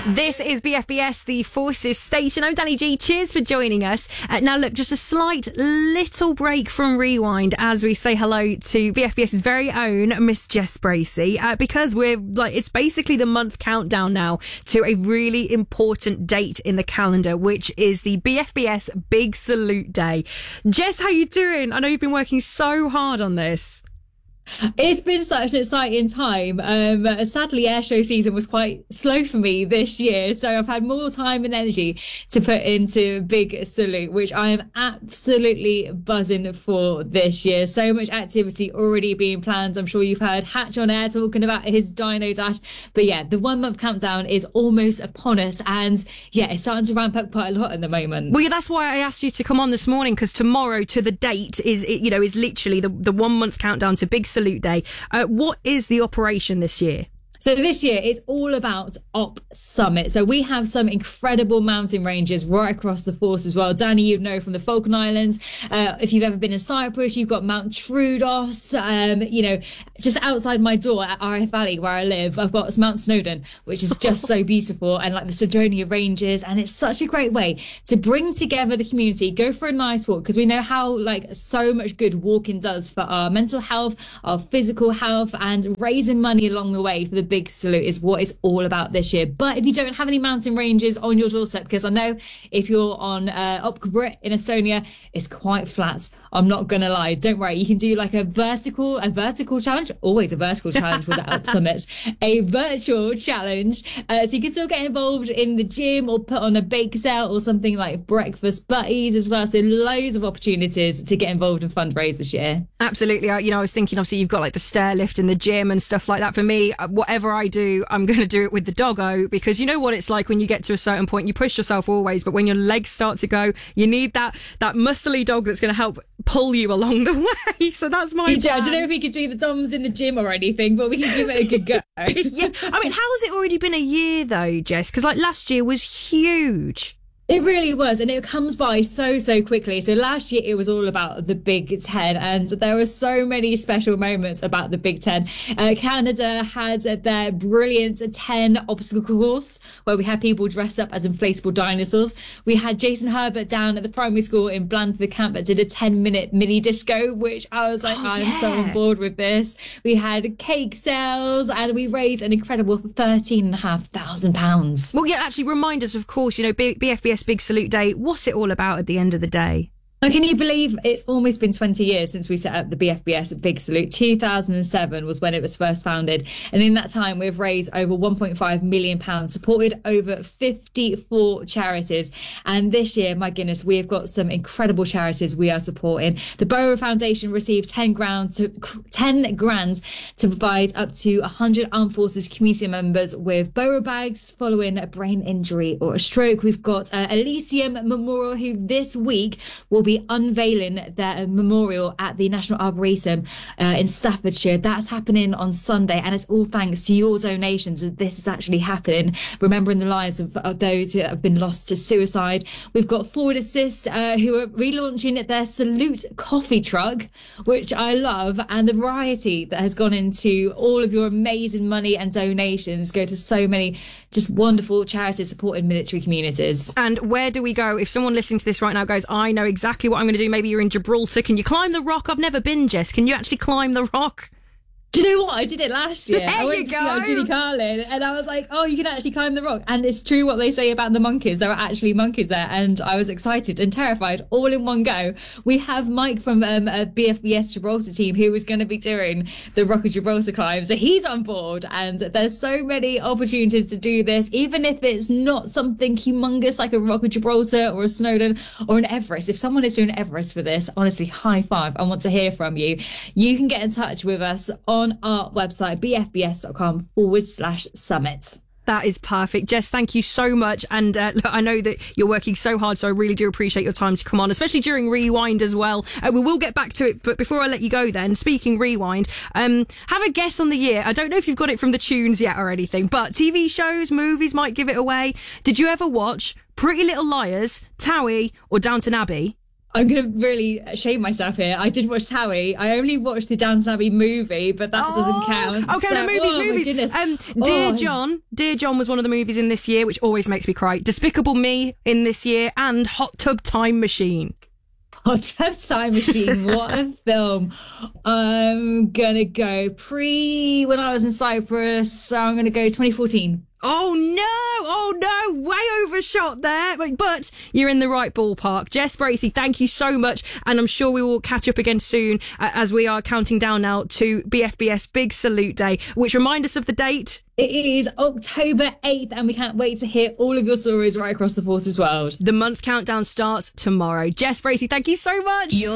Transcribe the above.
This is BFBS, the Forces Station. I'm Danny G. Cheers for joining us. Now, look, just a slight little break from Rewind as we say hello to BFBS's very own Miss Jess Bracey, because it's basically the month countdown now to a really important date in the calendar, which is the BFBS Big Salute Day. Jess, how you doing? I know you've been working so hard on this. It's been such an exciting time. Sadly, airshow season was quite slow for me this year, so I've had more time and energy to put into Big Salute, which I am absolutely buzzing for this year. So much activity already being planned. I'm sure you've heard Hatch on air talking about his Dino Dash. But yeah, the 1 month countdown is almost upon us, and yeah, it's starting to ramp up quite a lot at the moment. Well, yeah, that's why I asked you to come on this morning, because tomorrow to the date is literally the 1 month countdown to Big Salute Day. What is the operation this year? So this year it's all about Op Summit. So we have some incredible mountain ranges right across the Force as well. Danny, you'd know from the Falkland Islands. If you've ever been in Cyprus, you've got Mount Troodos. Just outside my door at RF Valley where I live, I've got Mount Snowdon, which is just so beautiful, and like the Cydonia Ranges. And it's such a great way to bring together the community, go for a nice walk, because we know how so much good walking does for our mental health, our physical health, and raising money along the way for the Big Salute is what it's all about this year. But if you don't have any mountain ranges on your doorstep, because I know if you're on Opkabrit in Estonia, it's quite flat. I'm not gonna lie. Don't worry. You can do like a vertical challenge. Always a vertical challenge with the Op Summit. A virtual challenge. So you can still get involved in the gym or put on a bake sale or something like breakfast buddies as well. So loads of opportunities to get involved and fundraise this year. Absolutely. I was thinking, obviously, you've got like the stair lift in the gym and stuff like that. For me, whatever I do, I'm going to do it with the doggo, because you know what it's like when you get to a certain point. You push yourself always, but when your legs start to go, you need that muscly dog that's going to help pull you along the way. So that's my plan. I don't know if we could do the DOMs in the gym or anything, but we can give it a good go. Yeah. I mean, how's it already been a year though, Jess? Because last year was huge. It really was, and it comes by so quickly. So last year it was all about the Big Ten, and there were so many special moments about the Big Ten. Canada had their brilliant 10 obstacle course where we had people dressed up as inflatable dinosaurs. We had Jason Herbert down at the primary school in Blandford Camp that did a 10-minute mini disco, which I was like, I'm so on board with this. We had cake sales, and we raised an incredible £13,500. Well, yeah, actually remind us, of course, BFBS Big Salute Day. What's it all about at the end of the day? And can you believe it's almost been 20 years since we set up the BFBS Big Salute? 2007 was when it was first founded. And in that time, we've raised over £1.5 million, supported over 54 charities. And this year, my goodness, we've got some incredible charities we are supporting. The Borough Foundation received 10 grand to provide up to 100 Armed Forces community members with borough bags following a brain injury or a stroke. We've got Elysium Memorial, who this week will be unveiling their memorial at the National Arboretum in Staffordshire. That's happening on Sunday, and it's all thanks to your donations that this is actually happening, remembering the lives of those who have been lost to suicide. We've got Forward Assist, who are relaunching their Salute coffee truck, which I love, and the variety that has gone into all of your amazing money and donations go to so many just wonderful charities supporting military communities. And where do we go if someone listening to this right now goes, I know exactly what I'm going to do? Maybe you're in Gibraltar. Can you climb the rock? I've never been, Jess. Can you actually climb the rock? Do you know what? I did it last year. I went you to go. see Judy Carlin, and I was like, oh, you can actually climb the rock. And it's true what they say about the monkeys. There are actually monkeys there, and I was excited and terrified all in one go. We have Mike from a BFBS Gibraltar team who is going to be doing the Rock of Gibraltar climb, so he's on board. And there's so many opportunities to do this, even if it's not something humongous like a Rock of Gibraltar or a Snowdon or an Everest. If someone is doing Everest for this, honestly, high five. I want to hear from you. You can get in touch with us on our website, bfbs.com/summit. That is perfect. Jess, thank you so much. And look, I know that you're working so hard, so I really do appreciate your time to come on, especially during Rewind as well. We will get back to it, but before I let you go then, speaking Rewind, have a guess on the year. I don't know if you've got it from the tunes yet or anything, but TV shows, movies might give it away. Did you ever watch Pretty Little Liars, Towie, or Downton Abbey? I'm going to really shame myself here. I did watch Towie. I only watched the Downton Abbey movie, but that doesn't count. Okay, so, movies. Dear John was one of the movies in this year, which always makes me cry. Despicable Me in this year, and Hot Tub Time Machine. Hot Tub Time Machine, what a film. I'm going to go when I was in Cyprus, so I'm going to go 2014. Oh no, way overshot there. But you're in the right ballpark. Jess Bracey, thank you so much. And I'm sure we will catch up again soon as we are counting down now to BFBS Big Salute Day, which remind us of the date. It is October 8th, and we can't wait to hear all of your stories right across the Forces world. The month countdown starts tomorrow. Jess Bracey, thank you so much.